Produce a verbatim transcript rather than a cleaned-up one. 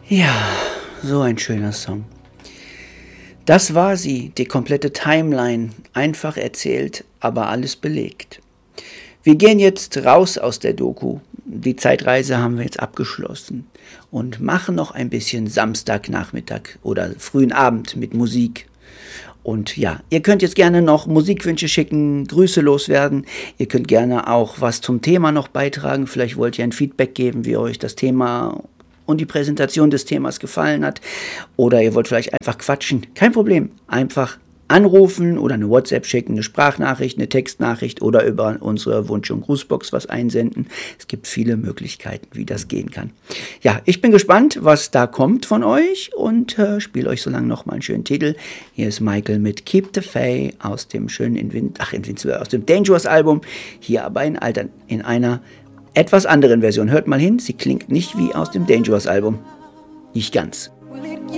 Ja, so ein schöner Song. Das war sie, die komplette Timeline, einfach erzählt, aber alles belegt. Wir gehen jetzt raus aus der Doku. Die Zeitreise haben wir jetzt abgeschlossen und machen noch ein bisschen Samstagnachmittag oder frühen Abend mit Musik. Und ja, ihr könnt jetzt gerne noch Musikwünsche schicken, Grüße loswerden. Ihr könnt gerne auch was zum Thema noch beitragen. Vielleicht wollt ihr ein Feedback geben, wie euch das Thema und die Präsentation des Themas gefallen hat. Oder ihr wollt vielleicht einfach quatschen. Kein Problem. Einfach anrufen oder eine WhatsApp schicken, eine Sprachnachricht, eine Textnachricht oder über unsere Wunsch- und Grußbox was einsenden. Es gibt viele Möglichkeiten, wie das gehen kann. Ja, ich bin gespannt, was da kommt von euch und äh, spiele euch so lange nochmal einen schönen Titel. Hier ist Michael mit Keep the Faith aus dem schönen Invin- ach, Invincible, aus dem Dangerous Album. Hier aber in, Alter, in einer etwas anderen Version. Hört mal hin, sie klingt nicht wie aus dem Dangerous Album. Nicht ganz.